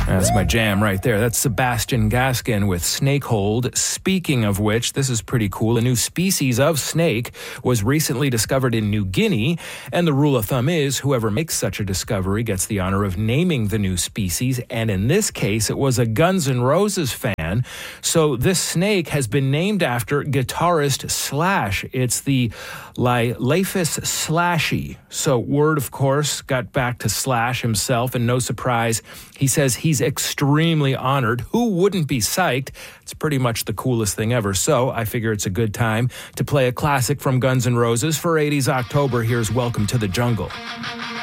That's my jam right there. That's Sebastian Gaskin with Snakehold. Speaking of which, this is pretty cool. A new species of snake was recently discovered in New Guinea, and the rule of thumb is whoever makes such a discovery gets the honor of naming the new species, and in this case, it was a Guns N' Roses fan. So this snake has been named after guitarist Slash. It's the Lilaphus slashy. So word, of course, got back to Slash himself, and no surprise, he says he's extremely honored. Who wouldn't be psyched? It's pretty much the coolest thing ever. So I figure it's a good time to play a classic from Guns N' Roses for 80s October. Here's Welcome to the Jungle.